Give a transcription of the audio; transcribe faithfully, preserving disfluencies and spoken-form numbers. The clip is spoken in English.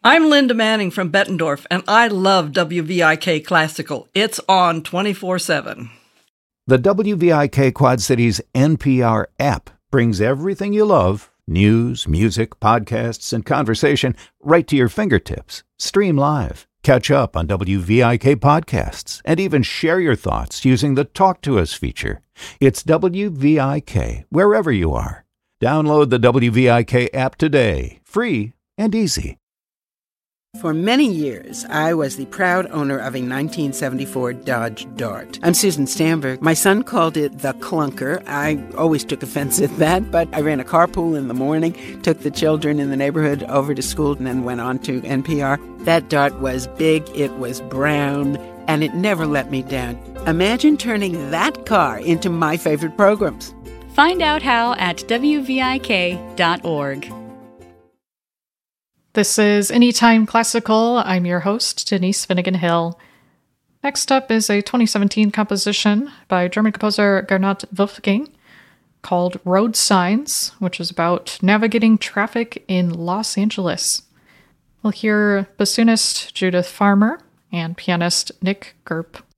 I'm Linda Manning from Bettendorf, and I love W V I K Classical. It's on twenty-four seven. The W V I K Quad Cities N P R app brings everything you love, news, music, podcasts, and conversation, right to your fingertips. Stream live, catch up on W V I K podcasts, and even share your thoughts using the Talk to Us feature. It's W V I K wherever you are. Download the W V I K app today, free and easy. For many years, I was the proud owner of a nineteen seventy-four Dodge Dart. I'm Susan Stamberg. My son called it the clunker. I always took offense at that, but I ran a carpool in the morning, took the children in the neighborhood over to school, and then went on to N P R. That Dart was big, it was brown, and it never let me down. Imagine turning that car into my favorite programs. Find out how at W V I K dot org. This is Anytime Classical. I'm your host, Denise Finnegan Hill. Next up is a twenty seventeen composition by German composer Gernot Wolfgang called Road Signs, which is about navigating traffic in Los Angeles. We'll hear bassoonist Judith Farmer and pianist Nick Gerp.